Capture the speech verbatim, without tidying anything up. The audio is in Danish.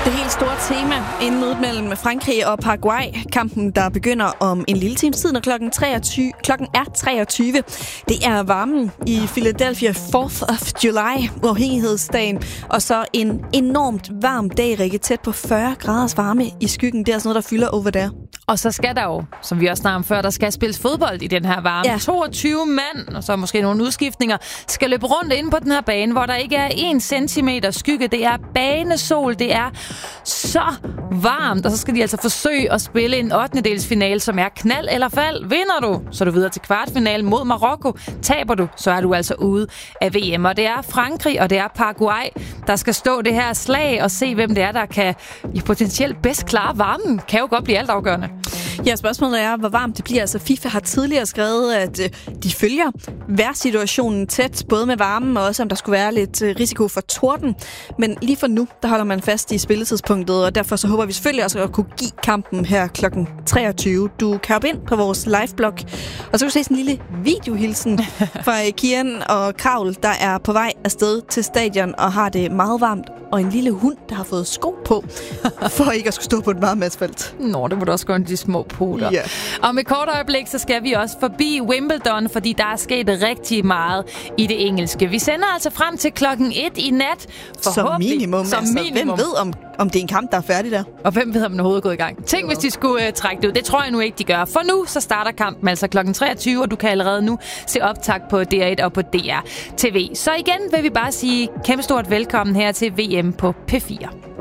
Det helt store tema inden mødet mellem Frankrig og Paraguay. Kampen, der begynder om en lille times tid, når klokken, treogtyve, klokken er treogtyve. Det er varmen i Philadelphia fourth of July, uafhængighedsdagen. Og så en enormt varm dag, Rikke, tæt på fyrre graders varme i skyggen. Det er sådan noget, der fylder over der. Og så skal der jo, som vi også snakkede om før, der skal spilles fodbold i den her varme. Ja. toogtyve mand, og så måske nogle udskiftninger, skal løbe rundt inde på den her bane, hvor der ikke er en centimeter skygge. Det er banesol, det er så varmt, og så skal de altså forsøge at spille en ottendedelsfinale, som er knald eller fald. Vinder du, så er du videre til kvartfinalen mod Marokko. Taber du, så er du altså ude af V M. Og det er Frankrig, og det er Paraguay, der skal stå det her slag og se, hvem det er, der kan i potentielt bedst klare varmen. Kan jo godt blive altafgørende. Ja, spørgsmålet er, hvor varmt det bliver. Altså, FIFA har tidligere skrevet, at øh, de følger vejrsituationen tæt, både med varmen og også, om der skulle være lidt øh, risiko for torden. Men lige for nu, der holder man fast i spilletidspunktet, og derfor så håber vi selvfølgelig også at kunne give kampen her klokken treogtyve. Du kan hoppe ind på vores liveblog, og så kan du se sådan en lille videohilsen fra Kian og Kravl, der er på vej afsted til stadion og har det meget varmt, og en lille hund, der har fået sko på, for ikke at skulle stå på et varmt asfalt. Nå, det må du også gøre de små poter. Yeah. Og med kort øjeblik, så skal vi også forbi Wimbledon, fordi der er sket rigtig meget i det engelske. Vi sender altså frem til klokken et i nat. Som minimum. Som altså, minimum. Hvem ved, om, om det er en kamp, der er færdig der? Og hvem ved, om den overhovedet er gået i gang? Tænk, hvis de skulle uh, trække det ud. Det tror jeg nu ikke, de gør. For nu, så starter kampen altså klokken treogtyve, og du kan allerede nu se optag på D R et og på D R T V. Så igen vil vi bare sige kæmpe stort velkommen her til V M på P fire.